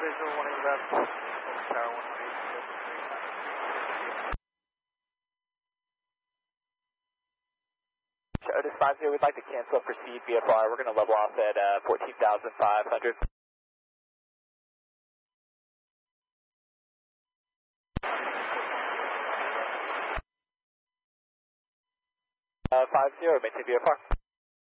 visual, warning about Focus Tower 180. Otis 50, we'd like to cancel and proceed VFR. We're going to level off at 14,500. 50, maintain VFR.